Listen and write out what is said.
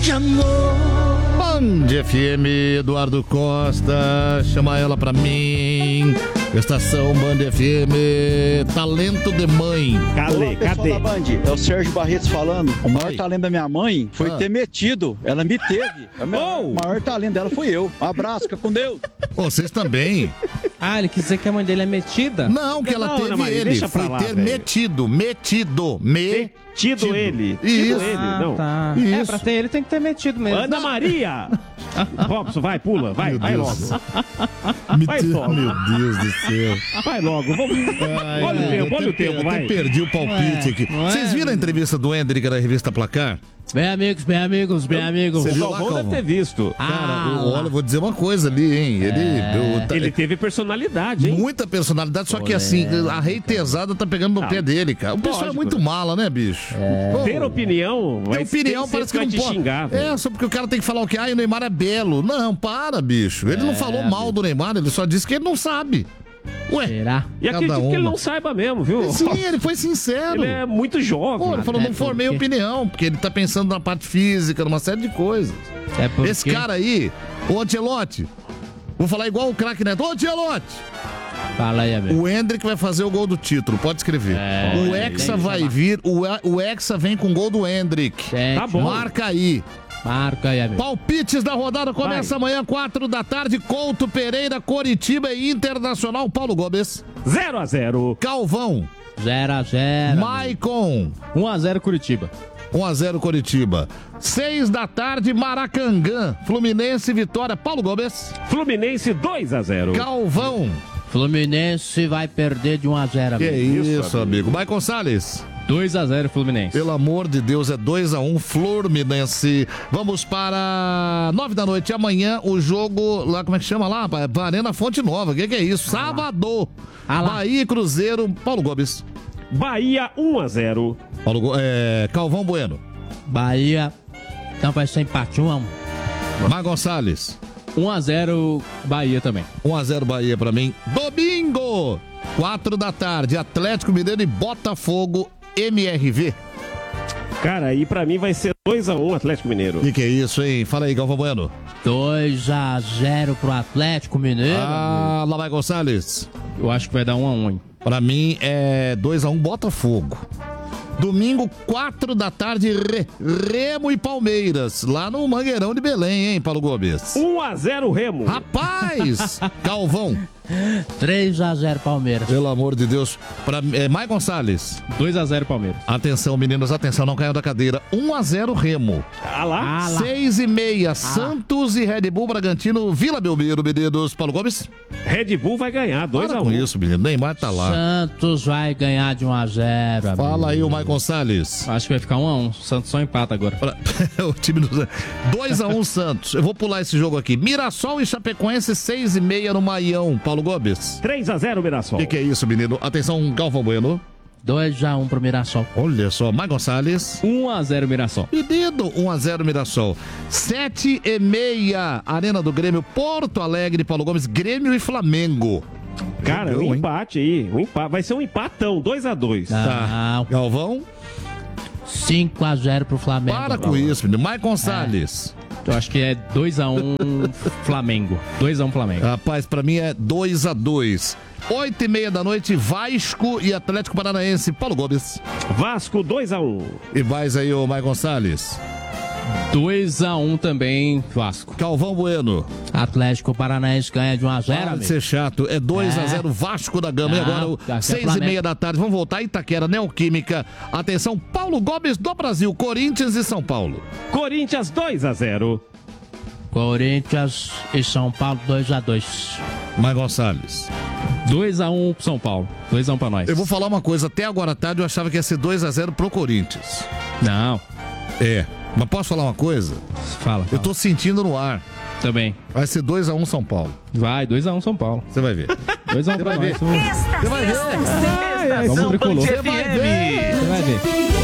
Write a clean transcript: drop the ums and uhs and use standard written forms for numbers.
de amor. Band FM, Eduardo Costa, chama ela pra mim. Estação Band FM, talento de mãe. Cadê? Da Band, é o Sérgio Barretos falando. O maior talento da minha mãe foi ter metido. Ela me teve. O maior talento dela foi eu. Um abraço, fica com Deus. Vocês também. Ah, ele quis dizer que a mãe dele é metida? Não, que ela teve ele. Foi ter metido. Metido ele. Isso. Não. Tá. Isso. É, pra ter ele tem que ter metido mesmo. Ana Maria! Robson, vai, pula, vai logo. Vai logo. Meu Deus do céu. Vai logo, vamos. Olha o tempo, vai. Eu perdi o palpite aqui. Vocês viram a entrevista do Hendrick da revista Placar? Bem, amigos. Você viu lá, Galvão deve ter visto. Cara, olha, vou dizer uma coisa ali, hein? Ele teve personalidade, hein? Muita personalidade, só que assim, a reitesada tá pegando no pé dele, cara. O pessoal é muito mala, né, bicho? Ter opinião, parece que vai não te pode. xingar. Só porque o cara tem que falar o quê? O Neymar é belo. Não, para, bicho. Ele não falou mal do Neymar, ele só disse que ele não sabe. Ué, será? E acredito que ele não saiba mesmo, viu? Sim, ele foi sincero. Ele é muito jovem. Ele falou, não formei opinião, porque ele tá pensando na parte física, numa série de coisas. Esse cara aí, o Ancelotti, vou falar igual o craque Neto. Ô, Ancelotti! Fala aí, amigo. O Hendrick vai fazer o gol do título, pode escrever. O Hexa vai vir, o Hexa vem com o gol do Hendrick. Tá bom. Marca aí. Marca aí, amigo. Palpites da rodada começa amanhã, 4 da tarde. Couto, Pereira, Coritiba e Internacional. Paulo Gomes. 0-0. Calvão. 0-0. Maicon. 1-0 Curitiba. 1-0 Coritiba. 6 da tarde, Maracanã. Fluminense, Vitória. Paulo Gomes. Fluminense 2-0. Calvão. Fluminense vai perder de 1-0, amigo. Que isso, amigo. Maicon Salles. 2-0 Fluminense. Pelo amor de Deus, é 2-1 Fluminense. Vamos para 9 da noite. Amanhã o jogo lá, como é que chama lá? Arena Fonte Nova. O que é isso? Sábado. Bahia e Cruzeiro. Paulo Gomes. Bahia 1-0. Calvão Bueno. Bahia. Então vai ser empate 1-1. Mar Gonçalves. 1-0 Bahia também. 1-0 Bahia pra mim. Domingo, 4 da tarde, Atlético Mineiro e Botafogo MRV. Cara, aí pra mim vai ser 2-1 Atlético Mineiro. Que é isso, hein? Fala aí, Galvão Bueno. 2-0 pro Atlético Mineiro. Lá vai Gonçalves. Eu acho que vai dar 1-1, hein? Pra mim é 2-1 Botafogo. Domingo, 4 da tarde, Remo e Palmeiras, lá no Mangueirão de Belém, hein, Paulo Gomes? 1-0 Remo. Rapaz! Calvão. 3-0 Palmeiras. Pelo amor de Deus. Maicon Gonçalves. 2-0 Palmeiras. Atenção, meninos, atenção, não caiam da cadeira. 1-0 Remo. Lá. 6h30, Santos e Red Bull Bragantino, Vila Belmiro, meninos. Paulo Gomes. Red Bull vai ganhar, 2-1. Para com isso, menino. Neymar tá lá. Santos vai ganhar de 1-0. Fala aí o Maicon Gonçalves. Acho que vai ficar 1-1. Santos só empata agora. O time do 2-1 Santos. Eu vou pular esse jogo aqui. Mirassol e Chapecoense, 6h30 no Maião. Paulo Gomes. 3-0 Mirassol. O que é isso, menino? Atenção, Galvão Bueno. 2-1 pro Mirassol. Olha só, Maicon Gonçalves. 1-0 Mirassol. Menino, 1-0 Mirassol. 7h30, Arena do Grêmio, Porto Alegre, Paulo Gomes, Grêmio e Flamengo. Cara, um empate aí. Vai ser um empatão, 2-2. Tá. Galvão? 5-0 pro Flamengo. Para com isso, menino. Maicon Gonçalves. Eu acho que é 2-1 Flamengo. 2-1 Flamengo. Rapaz, pra mim é 2-2. 8h30 da noite, Vasco e Atlético Paranaense. Paulo Gomes. Vasco 2-1. E mais aí o Maicon Gonçalves. 2-1 também, Vasco. Calvão Bueno. Atlético Paranaense ganha de 1-0. Para de ser chato. É 2-0 Vasco da Gama. E agora, 6h30 da tarde, vamos voltar. Itaquera, Neoquímica. Atenção, Paulo Gomes do Brasil. Corinthians e São Paulo. Corinthians 2-0. Corinthians e São Paulo 2-2. Maicon Gonçalves. 2-1 pro São Paulo. 2-1 pra nós. Eu vou falar uma coisa. Até agora à tarde eu achava que ia ser 2-0 pro Corinthians. Não. Mas posso falar uma coisa? Fala. Eu tô sentindo no ar. Também. Vai ser 2-1 São Paulo. Vai, 2-1 São Paulo. Você vai ver. 2-1 pra nós. Você vai ver. Vamos tricolor. Você vai ver. Você vai ver.